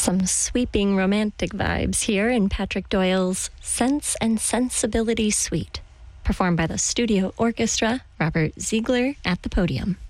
Some sweeping romantic vibes here in Patrick Doyle's Sense and Sensibility Suite, performed by the Studio Orchestra, Robert Ziegler at the podium.